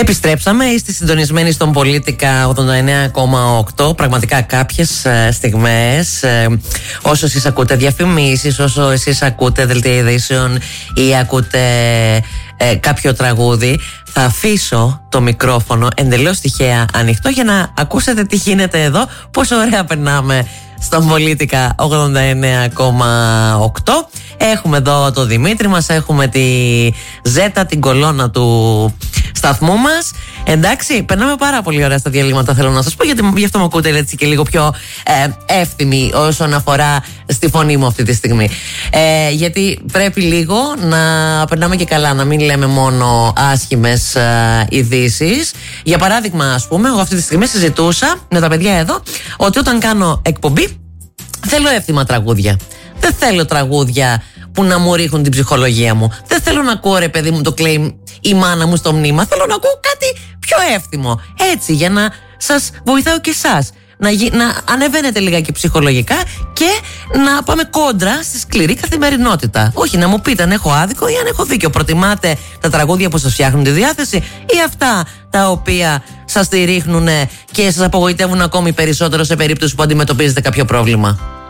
Επιστρέψαμε, είστε συντονισμένοι στον Πολίτικα 89,8. Πραγματικά κάποιες στιγμές, όσο εσείς ακούτε διαφημίσεις, όσο εσείς ακούτε δελτία ειδήσεων ή ακούτε κάποιο τραγούδι, θα αφήσω το μικρόφωνο εντελώς τυχαία ανοιχτό για να ακούσετε τι γίνεται εδώ, πόσο ωραία περνάμε στον Πολίτικα 89,8. Έχουμε εδώ το Δημήτρη μας, έχουμε τη Ζέτα, την κολόνα του σταθμού μας. Εντάξει, περνάμε πάρα πολύ ωραία στα διαλύματα, θέλω να σας πω, γιατί γι' αυτό με ακούτε έτσι και λίγο πιο εύθυμη όσον αφορά στη φωνή μου αυτή τη στιγμή. Γιατί πρέπει λίγο να περνάμε και καλά, να μην λέμε μόνο άσχημες ειδήσεις. Για παράδειγμα, ας πούμε, εγώ αυτή τη στιγμή συζητούσα με τα παιδιά εδώ ότι όταν κάνω εκπομπή θέλω εύθυμα τραγούδια. Δεν θέλω τραγούδια που να μου ρίχνουν την ψυχολογία μου. Δεν θέλω να ακούω, ρε παιδί μου, το κλαίει η μάνα μου στο μνήμα. Θέλω να ακούω κάτι πιο εύθυμο. Έτσι, για να σας βοηθάω και εσάς να ανεβαίνετε λιγάκι ψυχολογικά και να πάμε κόντρα στη σκληρή καθημερινότητα. Όχι να μου πείτε αν έχω άδικο ή αν έχω δίκιο. Προτιμάτε τα τραγούδια που σας φτιάχνουν τη διάθεση ή αυτά τα οποία σας τη ρίχνουν και σας απογοητεύουν ακόμη περισσότερο σε περίπτωση που αντιμετωπίζετε κάποιο πρόβλημα?